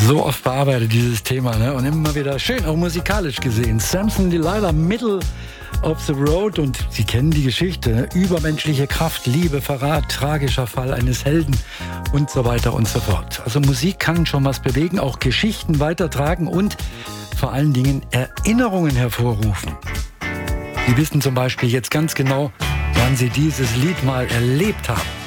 So oft bearbeitet dieses Thema, ne? Und immer wieder schön, auch musikalisch gesehen. Samson Delilah, Middle of the Road. Und Sie kennen die Geschichte, ne? Übermenschliche Kraft, Liebe, Verrat, tragischer Fall eines Helden und so weiter und so fort. Also Musik kann schon was bewegen, auch Geschichten weitertragen und vor allen Dingen Erinnerungen hervorrufen. Sie wissen zum Beispiel jetzt ganz genau, wann Sie dieses Lied mal erlebt haben.